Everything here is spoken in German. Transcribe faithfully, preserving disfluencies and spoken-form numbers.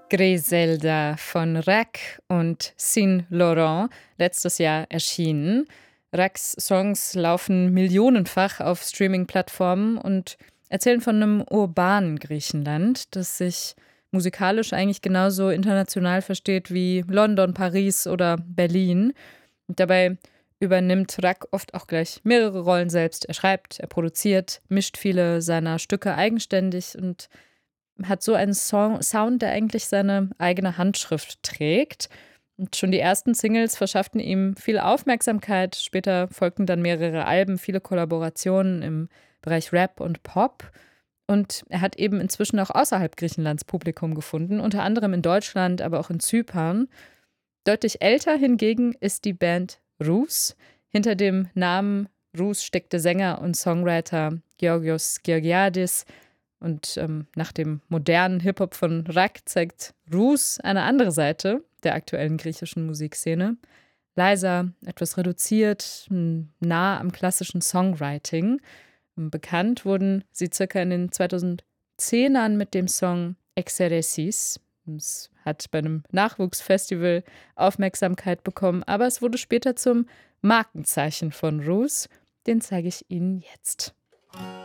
Griselda von Rack und Saint Laurent letztes Jahr erschienen. Racks Songs laufen millionenfach auf Streaming-Plattformen und erzählen von einem urbanen Griechenland, das sich musikalisch eigentlich genauso international versteht wie London, Paris oder Berlin. Und dabei übernimmt Rack oft auch gleich mehrere Rollen selbst. Er schreibt, er produziert, mischt viele seiner Stücke eigenständig und hat so einen Song Sound, der eigentlich seine eigene Handschrift trägt. Und schon die ersten Singles verschafften ihm viel Aufmerksamkeit. Später folgten dann mehrere Alben, viele Kollaborationen im Bereich Rap und Pop. Und er hat eben inzwischen auch außerhalb Griechenlands Publikum gefunden, unter anderem in Deutschland, aber auch in Zypern. Deutlich älter hingegen ist die Band Rus. Hinter dem Namen Rus steckt der Sänger und Songwriter Georgios Georgiadis. Und ähm, nach dem modernen Hip-Hop von Rack zeigt Rus eine andere Seite der aktuellen griechischen Musikszene. Leiser, etwas reduziert, nah am klassischen Songwriting. Bekannt wurden sie circa in den zweitausendzehnern mit dem Song Exeresis. Es hat bei einem Nachwuchsfestival Aufmerksamkeit bekommen, aber es wurde später zum Markenzeichen von Rus. Den zeige ich Ihnen jetzt.